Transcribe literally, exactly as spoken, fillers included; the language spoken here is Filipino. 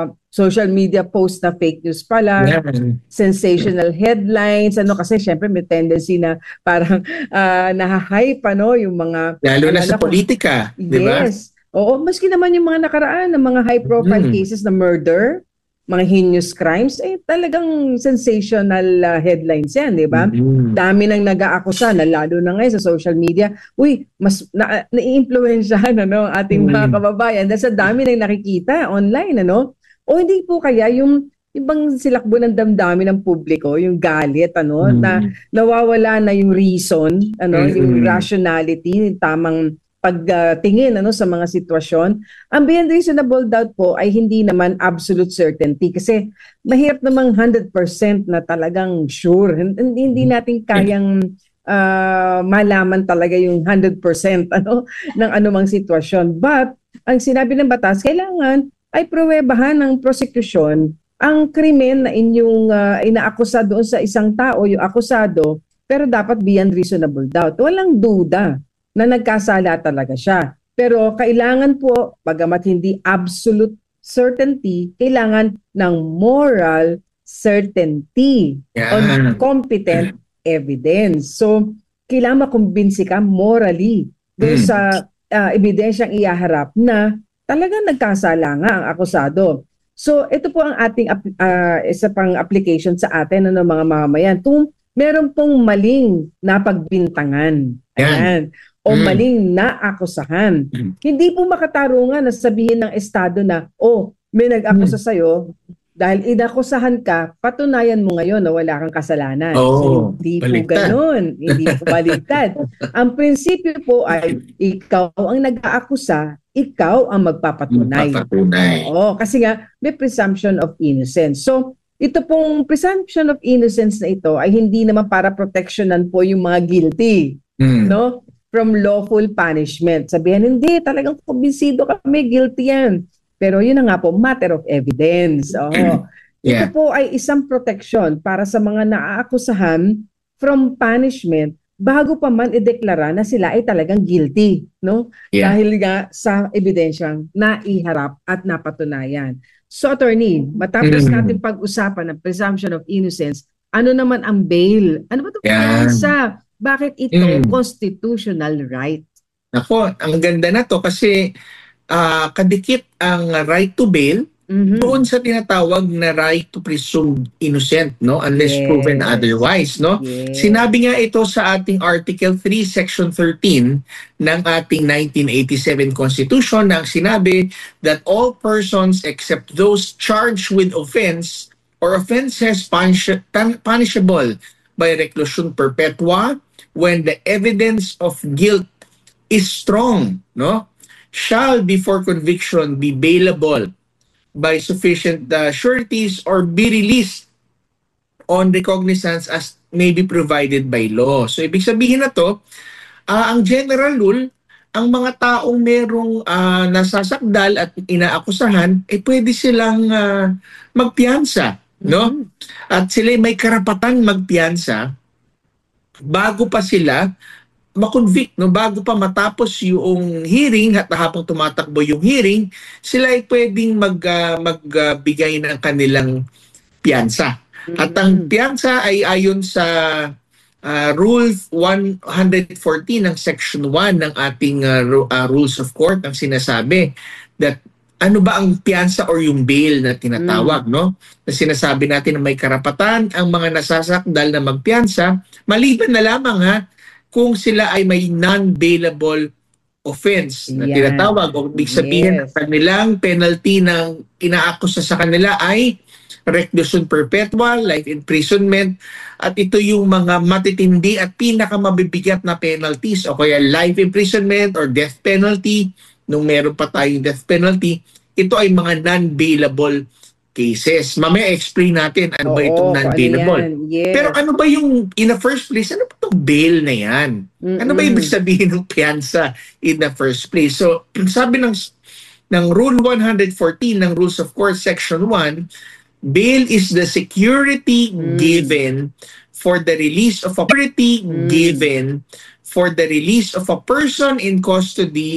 social media post na fake news pala, Yeah. sensational headlines, ano kasi syempre may tendency na parang uh, nahahype ano yung mga lalo na alala sa ko- politika, di ba? Yes. Oo, maski naman yung mga nakaraan ng mga high profile Mm. cases na murder, mga heinous crimes, eh talagang sensational uh, headlines yan, di ba? Mm. Dami nang nag-aakusa na lalo na ngayon sa social media. Uy, mas na, naiimpluwensyahan ano, ang ating mga Mm. kababayan dahil sa dami nang nakikita online, ano? O hindi po kaya yung ibang silakbo ng damdamin ng publiko, yung galit, ano, Mm. na nawawala na yung reason, ano, Mm. yung rationality, yung tamang pagtingin uh, ano sa mga sitwasyon. Ang beyond reasonable doubt po ay hindi naman absolute certainty kasi mahirap namang one hundred percent na talagang sure. Hindi, hindi natin kayang uh, malaman talaga yung one hundred percent ano ng anumang sitwasyon. But ang sinabi ng batas, kailangan ay pruwebahan ng prosecution ang krimen na inyong uh, inaakusa doon sa isang tao, yung akusado, pero dapat beyond reasonable doubt. Walang duda na nagkasala talaga siya. Pero kailangan po, bagamat hindi absolute certainty, kailangan ng moral certainty Yeah. on competent evidence. So, kailangan makumbinsi ka morally doon Mm. sa uh, ebidensyang iyaharap na talagang nagkasala nga ang akusado. So, ito po ang ating uh, isa pang application sa atin ng mga mamamayan. Kung meron pong maling napagbintangan, ayan, o Mm. maling naakusahan. Mm. Hindi po makatarungan na sabihin ng Estado na, oh, may nag-akusa Mm. sa'yo, dahil inakusahan ka, patunayan mo ngayon na wala kang kasalanan. Oh, so, hindi po baliktad. ganun. Hindi po baliktad. Ang prinsipyo po ay, ikaw ang nag-aakusa, ikaw ang magpapatunay. Magpapatunay. Oo, kasi nga, may presumption of innocence. So, ito pong presumption of innocence na ito ay hindi naman para protectionan po yung mga guilty. Mm. No? From lawful punishment. Sabihan, hindi, talagang kumbinsido kami, guilty yan. Pero yun na nga po, matter of evidence. Oh. Yeah. Ito po ay isang protection para sa mga naaakusahan from punishment bago pa man ideklara na sila ay talagang guilty. No? Yeah. Dahil nga sa ebidensyang naiharap at napatunayan. So, attorney, matapos Mm. natin pag-usapan ng presumption of innocence, ano naman ang bail? Ano ba ito Yeah. piyansa? Bakit ito Mm. constitutional right? Ako, ang ganda na to kasi uh, kadikit ang right to bail Mm-hmm. doon sa tinatawag na right to presume innocent, no, unless Yes. proven otherwise, no. Yes. Sinabi nga ito sa ating Article three, Section thirteen ng ating nineteen eighty-seven Constitution na sinabi that all persons except those charged with offense or offenses punish- punishable by reclusion perpetua when the evidence of guilt is strong, no, shall before conviction be bailable by sufficient uh, sureties or be released on recognizance as may be provided by law. So, ibig sabihin na to, uh, ang general rule, ang mga taong merong uh, nasasakdal at inaakusahan, eh pwede silang uh, magpiyansa, no? Mhm. At sila may karapatan magpiyansa bago pa sila makonvict, no, bago pa matapos yung hearing at habang tumatakbo yung hearing, sila ay pwedeng mag uh, magbigay uh, ng kanilang piyansa. Mm-hmm. At ang piyansa ay ayon sa uh, Rule one fourteen ng Section one ng ating uh, uh, Rules of Court ang sinasabi that ano ba ang piyansa or yung bail na tinatawag, mm. no? Na sinasabi natin na may karapatan ang mga nasasakdal na magpiyansa, maliban na lamang ha kung sila ay may non-bailable offense na yeah. tinatawag o ibig sabihin yes. kanilang penalty ng inaakusa sa kanila ay reclusion perpetua, life imprisonment, at ito yung mga matitindi at pinakamabibigat na penalties o kaya life imprisonment or death penalty. Nung meron pa tayong death penalty, ito ay mga non-bailable cases. Mamaya explain natin ano Oo, ba itong non-bailable. Ano yes. Pero ano ba yung, in the first place, ano ba itong bail na yan? Mm-mm. Ano ba ibig sabihin ng piyansa in the first place? So, sabi ng, ng Rule one fourteen ng Rules of Court Section one, bail is the security mm. given for the release of a security mm. given for the release of a person in custody